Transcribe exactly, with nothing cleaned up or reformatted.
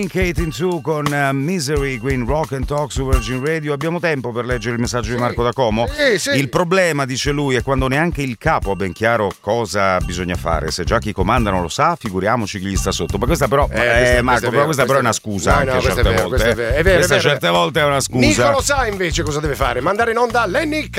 Kate in two con uh, Misery qui in Rock and Talk su Virgin Radio. Abbiamo tempo per leggere il messaggio sì. di Marco da Como? Sì, sì. Il problema, dice lui, è quando neanche il capo ha ben chiaro cosa bisogna fare. Se già chi comanda non lo sa, figuriamoci chi gli sta sotto. Ma questa però, eh, eh, questa, Marco, questa però questa però è una scusa, no, anche no, certe è vero, volte. È vero, è vero, questa è vero. certe volte è una scusa. Nico lo sa invece cosa deve fare: mandare in onda Lenny